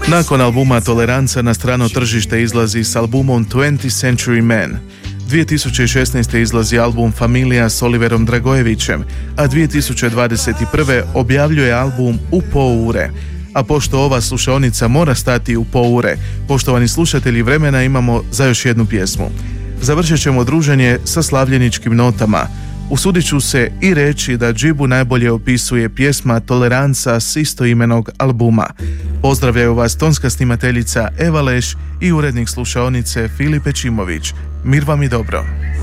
Nakon albuma Toleranca na strano tržište izlazi s albumom 20th Century Man. 2016. izlazi album Familija s Oliverom Dragojevićem, a 2021. objavljuje album U poure. A pošto ova slušaonica mora stati u poure, poštovani slušatelji, vremena imamo za još jednu pjesmu. Završit ćemo druženje sa slavljeničkim notama. Usudit ću se i reći da Džibu najbolje opisuje pjesma Toleranca s istoimenog albuma. Pozdravljaju vas tonska snimateljica Eva Leš i urednik slušaonice Filip Čimović. Mir vam i dobro.